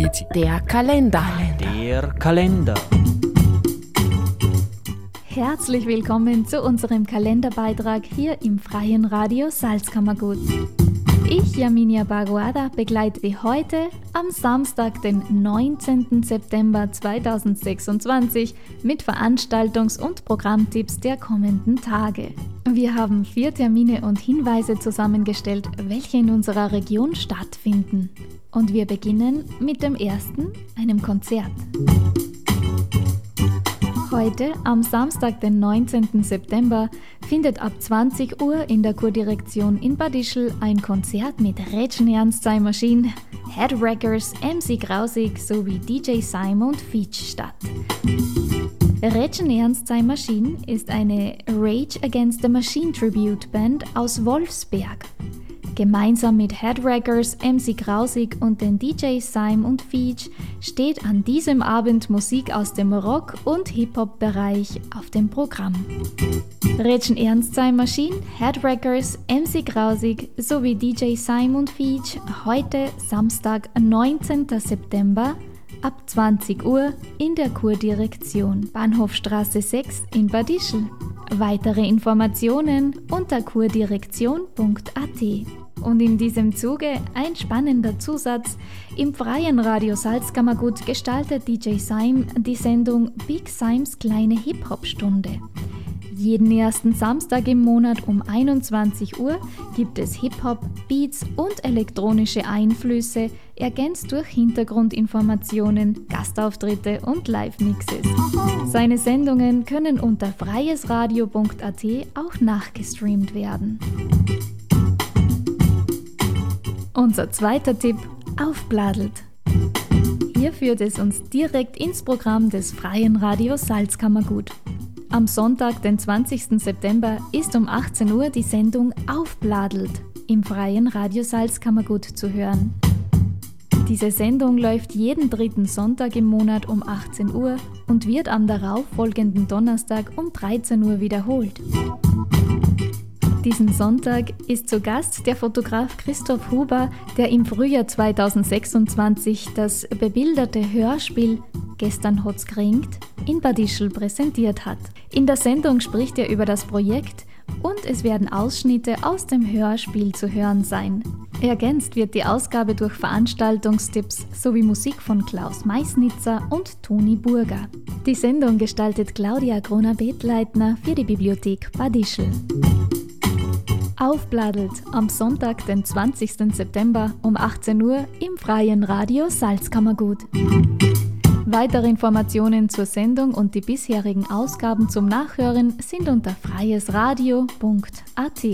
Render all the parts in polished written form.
10. Der Kalender. Der Kalender. Herzlich willkommen zu unserem Kalenderbeitrag hier im Freien Radio Salzkammergut. Ich, Yaminia Baguada, begleite Sie heute am Samstag, den 19. September 2026 mit Veranstaltungs- und Programmtipps der kommenden Tage. Wir haben 4 Termine und Hinweise zusammengestellt, welche in unserer Region stattfinden. Und wir beginnen mit dem ersten, einem Konzert. Heute, am Samstag, den 19. September, findet ab 20 Uhr in der Kurdirektion in Bad Ischl ein Konzert mit Rätschen Ernst-Sei Maschine, Headwreckers, MC Grausig sowie DJ Simon und Feach statt. Rätschen Ernst-Sei Maschine ist eine Rage Against the Machine Tribute Band aus Wolfsberg. Gemeinsam mit Headwreckers, MC Grausig und den DJs Simon und Feach steht an diesem Abend Musik aus dem Rock- und Hip-Hop-Bereich auf dem Programm. Rätschen Ernst-Sei Maschine, Headwreckers, MC Grausig sowie DJ Simon und Feach heute Samstag, 19. September ab 20 Uhr in der Kurdirektion Bahnhofstraße 6 in Bad Ischl. Weitere Informationen unter kurdirektion.at. Und in diesem Zuge ein spannender Zusatz: Im Freien Radio Salzkammergut gestaltet DJ Sime die Sendung Big Simes kleine Hip-Hop-Stunde. Jeden ersten Samstag im Monat um 21 Uhr gibt es Hip-Hop, Beats und elektronische Einflüsse, ergänzt durch Hintergrundinformationen, Gastauftritte und Live-Mixes. Seine Sendungen können unter freiesradio.at auch nachgestreamt werden. Unser zweiter Tipp: Aufbladelt. Hier führt es uns direkt ins Programm des Freien Radio Salzkammergut. Am Sonntag, den 20. September, ist um 18 Uhr die Sendung Aufbladelt im Freien Radio Salzkammergut zu hören. Diese Sendung läuft jeden dritten Sonntag im Monat um 18 Uhr und wird am darauffolgenden Donnerstag um 13 Uhr wiederholt. Diesen Sonntag ist zu Gast der Fotograf Christoph Huber, der im Frühjahr 2026 das bebilderte Hörspiel Gestern hat's geregnet in Bad Ischl präsentiert hat. In der Sendung spricht er über das Projekt und es werden Ausschnitte aus dem Hörspiel zu hören sein. Ergänzt wird die Ausgabe durch Veranstaltungstipps sowie Musik von Klaus Meisnitzer und Toni Burger. Die Sendung gestaltet Claudia Groner-Bethleitner für die Bibliothek Bad Ischl. Aufbladelt am Sonntag, den 20. September um 18 Uhr im Freien Radio Salzkammergut. Weitere Informationen zur Sendung und die bisherigen Ausgaben zum Nachhören sind unter freiesradio.at.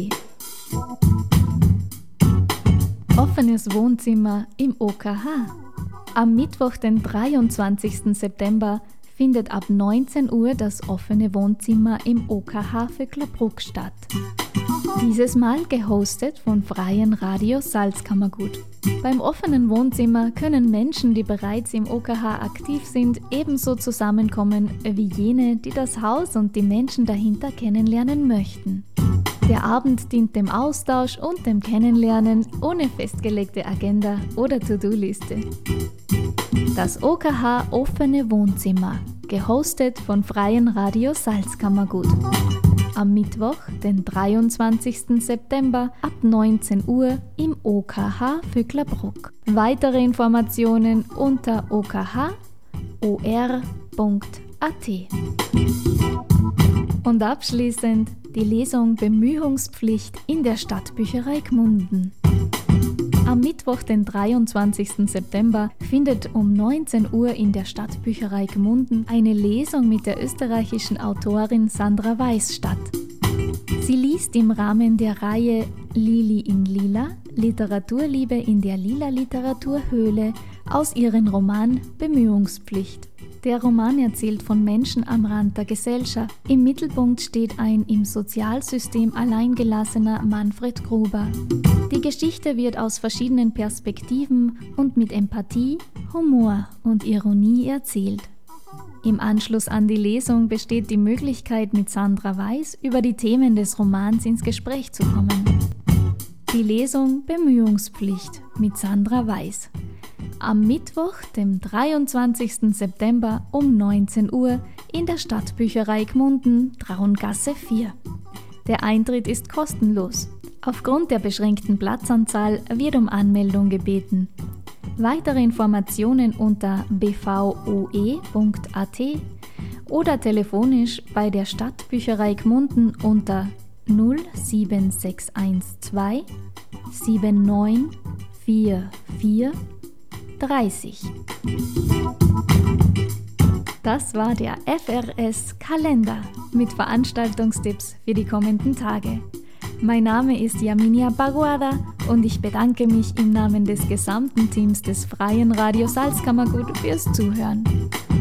Offenes Wohnzimmer im OKH. Am Mittwoch, den 23. September, findet ab 19 Uhr das offene Wohnzimmer im OKH für Vöcklerbruck statt. Dieses Mal gehostet von Freien Radio Salzkammergut. Beim offenen Wohnzimmer können Menschen, die bereits im OKH aktiv sind, ebenso zusammenkommen wie jene, die das Haus und die Menschen dahinter kennenlernen möchten. Der Abend dient dem Austausch und dem Kennenlernen ohne festgelegte Agenda oder To-Do-Liste. Das OKH Offene Wohnzimmer, gehostet von Freien Radio Salzkammergut. Am Mittwoch, den 23. September ab 19 Uhr im OKH Vöcklerbruck. Weitere Informationen unter okh.or.at. Und abschließend die Lesung Bemühungspflicht in der Stadtbücherei Gmunden. Am Mittwoch, den 23. September, findet um 19 Uhr in der Stadtbücherei Gmunden eine Lesung mit der österreichischen Autorin Sandra Weiß statt. Sie liest im Rahmen der Reihe Lili in Lila, Literaturliebe in der Lila-Literaturhöhle aus ihrem Roman Bemühungspflicht. Der Roman erzählt von Menschen am Rand der Gesellschaft. Im Mittelpunkt steht ein im Sozialsystem alleingelassener Manfred Gruber. Die Geschichte wird aus verschiedenen Perspektiven und mit Empathie, Humor und Ironie erzählt. Im Anschluss an die Lesung besteht die Möglichkeit, mit Sandra Weiß über die Themen des Romans ins Gespräch zu kommen. Die Lesung Bemühungspflicht mit Sandra Weiß. Am Mittwoch, dem 23. September um 19 Uhr in der Stadtbücherei Gmunden, Traungasse 4. Der Eintritt ist kostenlos. Aufgrund der beschränkten Platzanzahl wird um Anmeldung gebeten. Weitere Informationen unter bvoe.at oder telefonisch bei der Stadtbücherei Gmunden unter 07612 7944 30. Das war der FRS Kalender mit Veranstaltungstipps für die kommenden Tage. Mein Name ist Yaminia Baguada und ich bedanke mich im Namen des gesamten Teams des Freien Radio Salzkammergut fürs Zuhören.